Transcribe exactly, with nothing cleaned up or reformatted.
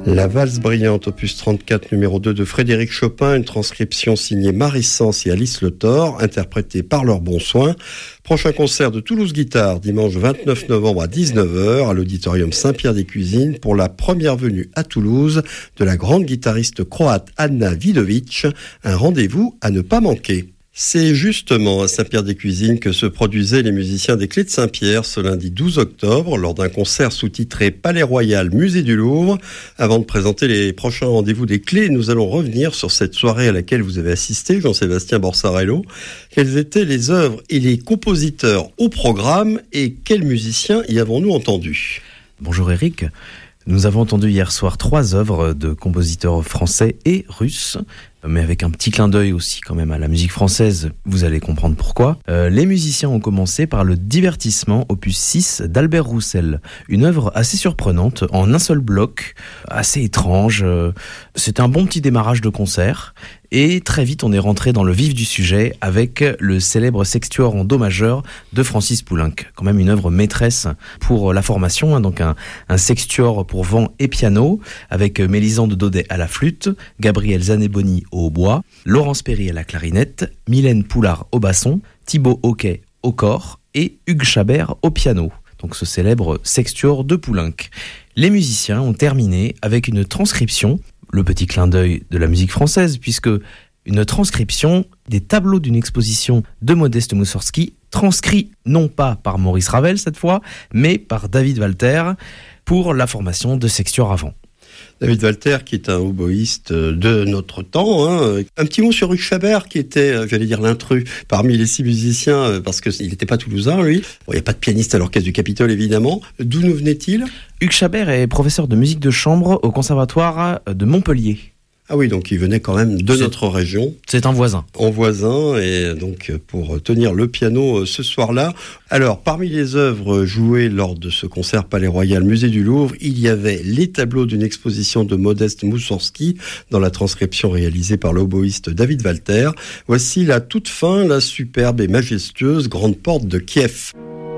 La valse brillante, opus trente-quatre, numéro deux de Frédéric Chopin, une transcription signée Marie Sens et Alice Le Thor, interprétée par leur bon soin. Prochain concert de Toulouse Guitare, dimanche vingt-neuf novembre à dix-neuf heures, à l'auditorium Saint-Pierre-des-Cuisines, pour la première venue à Toulouse de la grande guitariste croate Anna Vidovic, un rendez-vous à ne pas manquer. C'est justement à Saint-Pierre-des-Cuisines que se produisaient les musiciens des Clés de Saint-Pierre ce lundi douze octobre lors d'un concert sous-titré Palais Royal, Musée du Louvre. Avant de présenter les prochains rendez-vous des Clés, nous allons revenir sur cette soirée à laquelle vous avez assisté, Jean-Sébastien Borsarello. Quelles étaient les œuvres et les compositeurs au programme et quels musiciens y avons-nous entendu ? Bonjour Eric. Nous avons entendu hier soir trois œuvres de compositeurs français et russes, mais avec un petit clin d'œil aussi quand même à la musique française, vous allez comprendre pourquoi. Euh, les musiciens ont commencé par le Divertissement opus six d'Albert Roussel, une œuvre assez surprenante, en un seul bloc, assez étrange. C'est un bon petit démarrage de concert, et très vite on est rentré dans le vif du sujet avec le célèbre sextuor en do majeur de Francis Poulenc, quand même une œuvre maîtresse pour la formation, hein, donc un, un sextuor pour vent et piano, avec Mélisande Daudet à la flûte, Gabriel Zaneboni au hautbois, Laurence Perry à la clarinette, Mylène Poulard au basson, Thibaut Hoquet au cor et Hugues Chabert au piano. Donc ce célèbre sextuor de Poulenc. Les musiciens ont terminé avec une transcription, le petit clin d'œil de la musique française, puisque une transcription des tableaux d'une exposition de Modeste Moussorgsky, transcrit non pas par Maurice Ravel cette fois, mais par David Walter pour la formation de sextuor à vent. David Walter, qui est un oboïste de notre temps. Hein. Un petit mot sur Hugues Chabert, qui était, j'allais dire, l'intrus parmi les six musiciens, parce qu'il n'était pas toulousain, lui. Bon, il n'y a pas de pianiste à l'Orchestre du Capitole, évidemment. D'où nous venait-il ? Hugues Chabert est professeur de musique de chambre au Conservatoire de Montpellier. Ah oui, donc il venait quand même de c'est, notre région. C'est un voisin. En voisin, et donc pour tenir le piano ce soir-là. Alors, parmi les œuvres jouées lors de ce concert Palais Royal, Musée du Louvre, il y avait les tableaux d'une exposition de Modeste Moussorgsky dans la transcription réalisée par l'oboïste David Walter. Voici la toute fin, la superbe et majestueuse grande porte de Kiev.